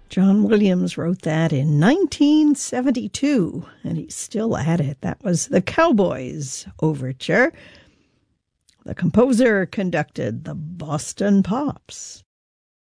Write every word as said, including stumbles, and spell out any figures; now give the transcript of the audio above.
John Williams wrote that in nineteen seventy-two, and he's still at it. That was the Cowboys Overture. The composer conducted the Boston Pops.